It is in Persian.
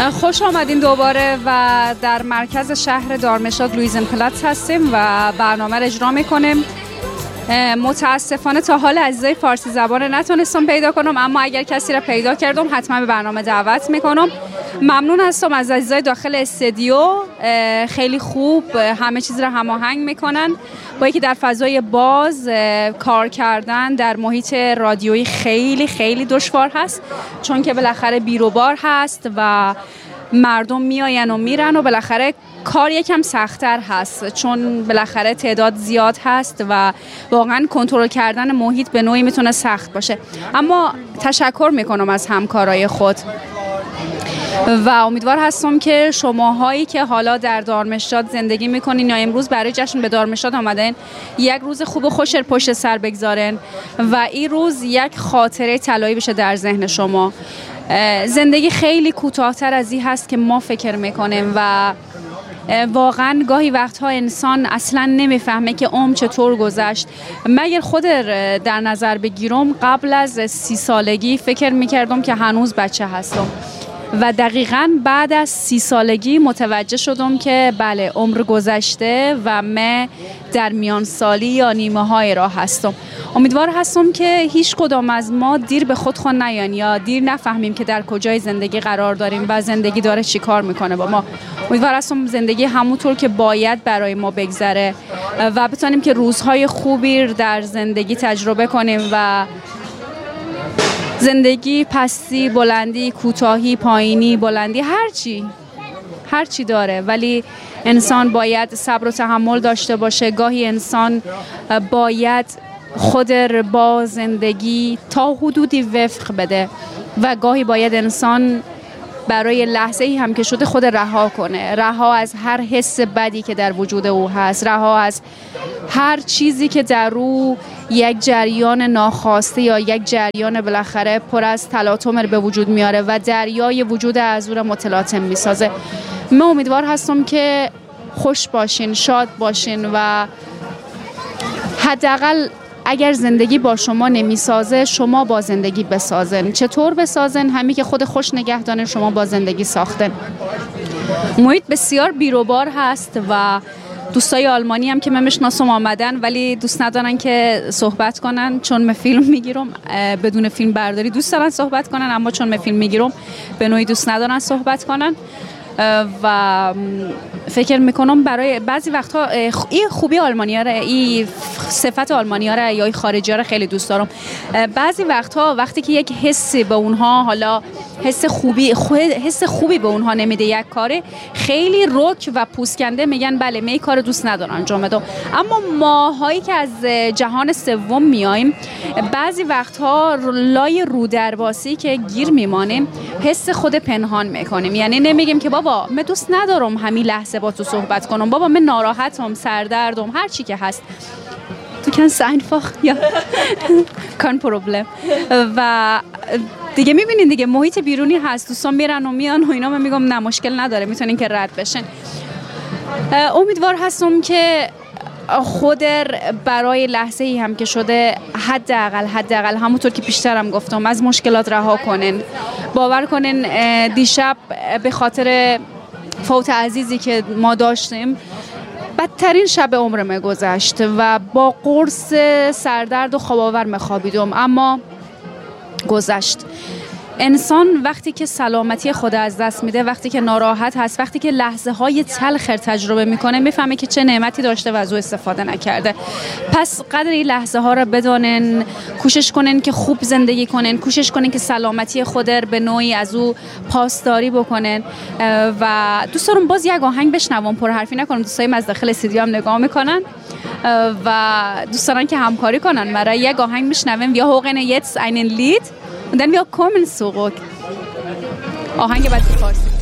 خوش آمدین دوباره و در مرکز شهر دارمشتاد لویزنپلاتس هستیم و برنامه رو اجرا میکنیم. متاسفانه تا حال عزیزای فارسی زبان نتونستم پیدا کنم، اما اگر کسی را پیدا کردم حتما به برنامه دعوت میکنم. ممنون هستم از عزیزای داخل استودیو، خیلی خوب همه چیز را هماهنگ میکنن با اینکه در فضای باز کار کردن در محیط رادیویی خیلی خیلی دشوار هست، چون که بالاخره بیروبار هست و مردم میاین و میرن و بالاخره کار یکم سخت‌تر هست، چون بالاخره تعداد زیاد هست و واقعا کنترل کردن محیط به نوعی میتونه سخت باشه. اما تشکر میکنم از همکارای خود و امیدوار هستم که شماهایی که حالا در دارمشتاد زندگی میکنین یا امروز برای جشن به دارمشتاد آمدین یک روز خوب و خوش پشت سر بگذارن و این روز یک خاطره طلایی بشه در ذهن شما. زندگی خیلی کوتاه‌تر از این هست که ما فکر میکنیم و واقعا گاهی وقتها انسان اصلا نمیفهمه که عمر چطور گذشت. مگر خود در نظر بگیرم قبل از 30 سالگی فکر میکردم که هنوز بچه هستم و دقیقاً بعد از 30 سالگی متوجه شدم که بله عمر گذشته و من در میان سالی یا نیمه های راه هستم. امیدوار هستم که هیچ کدام از ما دیر به خود نیان یا دیر نفهمیم که در کجای زندگی قرار داریم و زندگی داره چی کار میکنه با ما. امیدوار هستم زندگی همونطور که باید برای ما بگذره و بتونیم که روزهای خوبی در زندگی تجربه کنیم و زندگی پستی، بلندی، کوتاهی، پایینی، بلندی، هر چی داره، ولی انسان باید صبر و تحمل داشته باشه. گاهی انسان باید خود با زندگی تا حدودی وفق بده و گاهی باید انسان برای لحظه ای هم که شده خود رها کنه، رها از هر حس بدی که در وجود او هست، رها از هر چیزی که در او یک جریان ناخواسته یا یک جریان بالاخره پر از تلاطم به وجود میاره و دریای وجود از او را متلاطم میسازه. من امیدوار هستم که خوش باشین، شاد باشین و حداقل اگر زندگی با شما نمیسازه شما با زندگی بسازن. چطور بسازن؟ همین که خود خوش نگه دارن شما با زندگی ساختن. محیط بسیار بیروبار هست و دوستای آلمانی هم که من میشناسم آمدن ولی دوست ندارن که صحبت کنن، چون من فیلم میگیرم. بدون فیلم برداری دوست دارن صحبت کنن، اما چون من فیلم میگیرم به نوعی دوست ندارن صحبت کنن و فکر میکنم برای بعضی وقتها این خوبی آلمانی‌ها را، این صفت آلمانی‌ها را یا خارجی‌ها را خیلی دوست دارم. بعضی وقتها وقتی که یک حسی به اونها، حالا حس خوبی به اونها نمیده یک کاره، خیلی رک و پوسکنده میگن بله من کار دوست ندارم انجام بدم. اما ماهایی که از جهان سوم میایم بعضی وقتها لای رودرباسی که گیر میمانیم حس خود پنهان میکنیم، یعنی نمیگیم که بابا من دوست ندارم همین لحظه با تو صحبت کنم، بابا من ناراحتم، سردردم، هر چی که هست. Du kannst einfach, ja, kein Problem. و دیگه میبینین دیگه محیط بیرونی هست، دوستان میرن و میان و اینا، من میگم نه مشکل نداره، میتونین که رد بشن. امیدوار هستم که خود برای لحظه ای هم که شده حداقل همونطور که پیشترم گفتم از مشکلات رها کنن. باور کنن دیشب به خاطر فوت عزیزی که ما داشتیم بدترین شب عمرم گذشت و با قرص سردرد و خواب آور خوابیدم، اما گذشت. انسان وقتی که سلامتی خود از دست میده، وقتی که ناراحت هست، وقتی که لحظه های تلخ تجربه میکنه میفهمه که چه نعمتی داشته و از او استفاده نکرده. پس قدر این لحظه ها رو بدونن، کوشش کنن که خوب زندگی کنن، کوشش کنن که سلامتی خود رو به نوعی از او پاسداری بکنن. و دوست دارم باز یک آهنگ بشنوم، پر حرفی نکنم، دوستایم از داخل استودیو هم نگاه میکنن و دوست دارن که همکاری کنن. برای یک آهنگ میشنویم wir hören jetzt einen Lied und dann wir kommen zurück. آهنگ بعد فارسی.